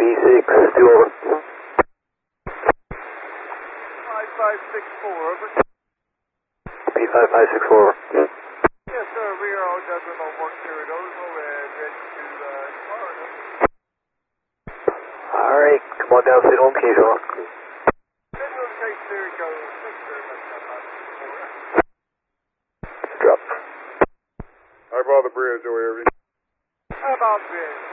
B6, 2 over. 5564, over. B5564 over. Yes, sir, we are all Desert on 1 overhead, ready to Florida. Alright, come on down, sit home, case on. Visual case, there it goes. Thank you very much, 5564. Drop. Eyeball the bridge, over here. How about bridge?